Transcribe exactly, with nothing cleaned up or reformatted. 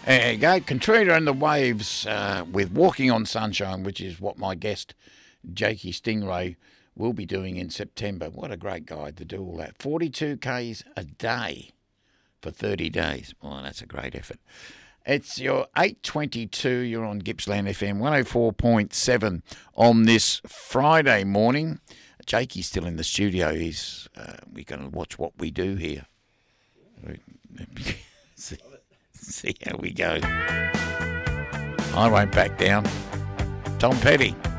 There you go. Contrita and the Waves uh, with Walking on Sunshine, which is what my guest, Jakey Stingray, will be doing in September. What a great guide to do all that. forty-two kays a day for thirty days. Well, that's a great effort. It's your eight twenty-two. You're on Gippsland F M one oh four point seven on this Friday morning. Jakey's still in the studio. He's uh, we're going to watch what we do here. see, see how we go. I won't back down. Tom Petty.